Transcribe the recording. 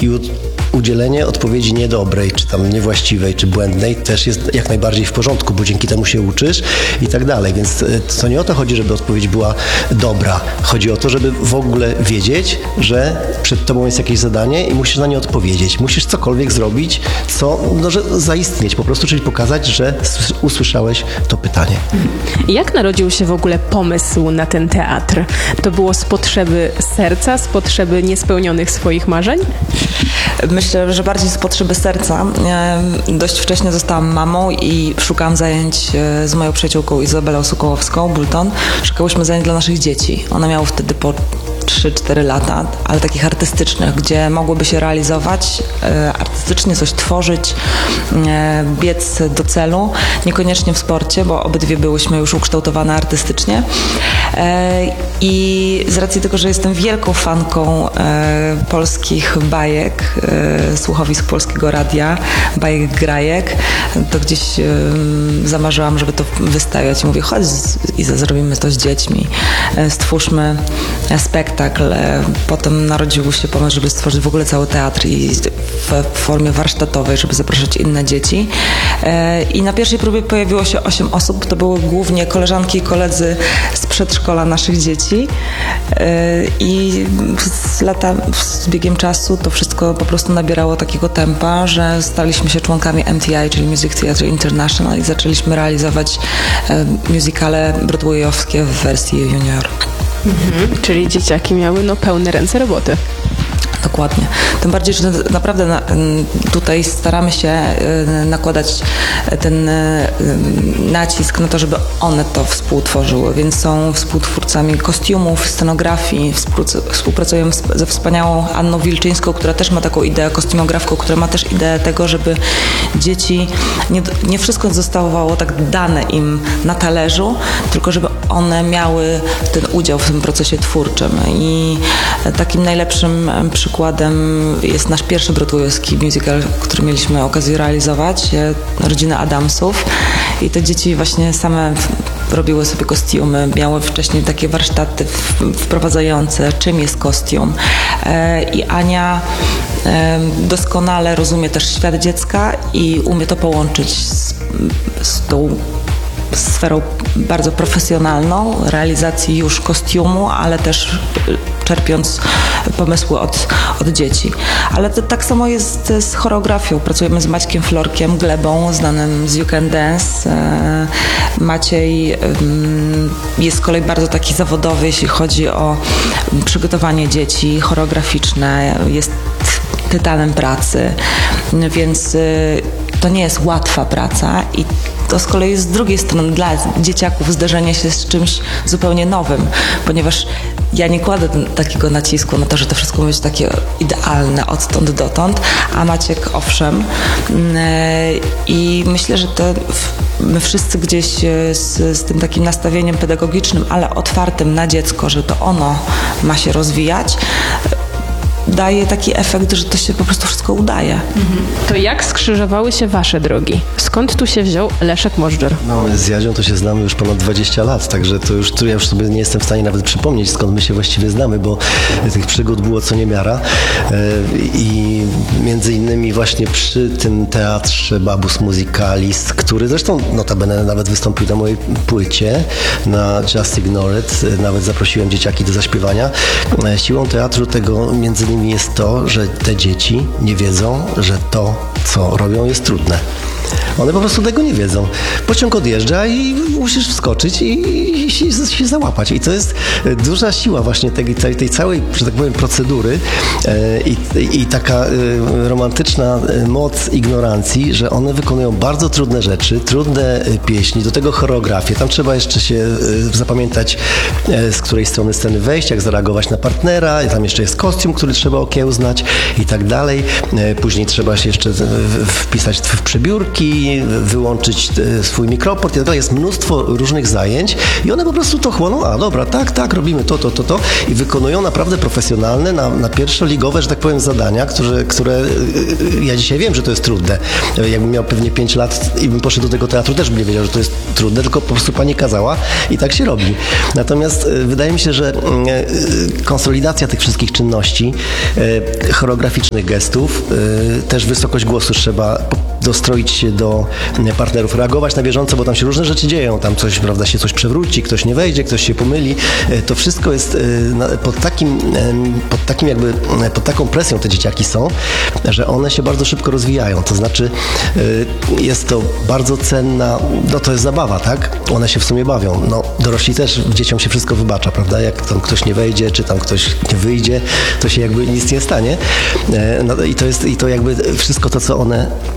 i udzielenie odpowiedzi niedobrej, czy tam niewłaściwej, czy błędnej też jest jak najbardziej w porządku, bo dzięki temu się uczysz i tak dalej. Więc to nie o to chodzi, żeby odpowiedź była dobra. Chodzi o to, żeby w ogóle wiedzieć, że przed tobą jest jakieś zadanie i musisz na nie odpowiedzieć. Musisz cokolwiek zrobić, że zaistnieć po prostu, czyli pokazać, że usłyszałeś to pytanie. Jak narodził się w ogóle pomysł na ten teatr? To było z potrzeby serca, z potrzeby niespełnionych swoich marzeń? Myślę, że bardziej z potrzeby serca. Dość wcześnie zostałam mamą i szukałam zajęć z moją przyjaciółką Izabelą Sokołowską, Bulton. Szukałyśmy zajęć dla naszych dzieci. One miały wtedy po 3-4 lata, ale takich artystycznych, gdzie mogłyby się realizować, artystycznie coś tworzyć, biec do celu, niekoniecznie w sporcie, bo obydwie byłyśmy już ukształtowane artystycznie. I z racji tego, że jestem wielką fanką polskich bajek, słuchowisk Polskiego Radia, bajek grajek, to gdzieś zamarzyłam, żeby to wystawiać. Mówię, chodź Iza, zrobimy to z dziećmi, stwórzmy spektakl. Potem narodził się pomysł, żeby stworzyć w ogóle cały teatr i w formie warsztatowej, żeby zapraszać inne dzieci. I na pierwszej próbie pojawiło się 8 osób. To były głównie koleżanki i koledzy z przedszkola naszych dzieci. I z biegiem czasu to wszystko po prostu nabierało takiego tempa, że staliśmy się członkami MTI, czyli Music Theatre International, i zaczęliśmy realizować musicale broadwayowskie w wersji junior. Czyli dzieciaki miały pełne ręce roboty. Dokładnie. Tym bardziej, że naprawdę tutaj staramy się nakładać ten nacisk na to, żeby one to współtworzyły, więc są współtwórcami kostiumów, scenografii, współpracujemy ze wspaniałą Anną Wilczyńską, która też ma taką ideę, kostiumografką, która ma też ideę tego, żeby dzieci, nie wszystko zostało tak dane im na talerzu, tylko żeby one miały ten udział w tym procesie twórczym. I takim najlepszym przykładem jest nasz pierwszy broadwayowski musical, który mieliśmy okazję realizować, Rodzina Adamsów, i te dzieci właśnie same robiły sobie kostiumy, miały wcześniej takie warsztaty wprowadzające, czym jest kostium, i Ania doskonale rozumie też świat dziecka i umie to połączyć z tą sferą bardzo profesjonalną, realizacji już kostiumu, ale też czerpiąc pomysły od dzieci. Ale to tak samo jest z choreografią. Pracujemy z Maćkiem Florkiem Glebą, znanym z You Can Dance. Maciej jest z kolei bardzo taki zawodowy, jeśli chodzi o przygotowanie dzieci choreograficzne. Jest tytanem pracy, więc to nie jest łatwa praca i to z kolei z drugiej strony dla dzieciaków zderzenie się z czymś zupełnie nowym, ponieważ ja nie kładę takiego nacisku na to, że to wszystko ma być takie idealne odtąd dotąd, a Maciek owszem. I myślę, że my wszyscy gdzieś z tym takim nastawieniem pedagogicznym, ale otwartym na dziecko, że to ono ma się rozwijać, daje taki efekt, że to się po prostu wszystko udaje. To jak skrzyżowały się wasze drogi? Skąd tu się wziął Leszek Możdżer? My z Jadzią to się znamy już ponad 20 lat, także ja już sobie nie jestem w stanie nawet przypomnieć, skąd my się właściwie znamy, bo tych przygód było co niemiara. I między innymi właśnie przy tym teatrze Babus Musicalis, który zresztą notabene nawet wystąpił na mojej płycie, na Just Ignore It, nawet zaprosiłem dzieciaki do zaśpiewania. Siłą teatru tego między innymi jest to, że te dzieci nie wiedzą, że to, co robią, jest trudne. One po prostu tego nie wiedzą. Pociąg odjeżdża i musisz wskoczyć i się załapać. I to jest duża siła właśnie tej całej, że tak powiem, procedury i taka romantyczna moc ignorancji, że one wykonują bardzo trudne rzeczy, trudne pieśni, do tego choreografię. Tam trzeba jeszcze się zapamiętać, z której strony sceny wejść, jak zareagować na partnera. Tam jeszcze jest kostium, który trzeba okiełznać i tak dalej. Później trzeba się jeszcze wpisać w przebiórki, dźwięki, wyłączyć swój mikroport i tak dalej. Jest mnóstwo różnych zajęć i one po prostu to chłoną, a dobra, tak, robimy to i wykonują naprawdę profesjonalne, na pierwszoligowe, że tak powiem, zadania, które ja dzisiaj wiem, że to jest trudne. Jakbym miał pewnie 5 lat i bym poszedł do tego teatru, też bym nie wiedział, że to jest trudne, tylko po prostu pani kazała i tak się robi. Natomiast wydaje mi się, że konsolidacja tych wszystkich czynności, choreograficznych gestów, też wysokość głosu trzeba dostroić się do partnerów, reagować na bieżąco, bo tam się różne rzeczy dzieją, tam coś, prawda, się coś przewróci, ktoś nie wejdzie, ktoś się pomyli. To wszystko jest pod taką presją te dzieciaki są, że one się bardzo szybko rozwijają. To znaczy jest to bardzo cenna, no to jest zabawa, tak? One się w sumie bawią. No dorośli też dzieciom się wszystko wybacza, prawda? Jak tam ktoś nie wejdzie, czy tam ktoś nie wyjdzie, to się jakby nic nie stanie. No, i to jakby wszystko to, co one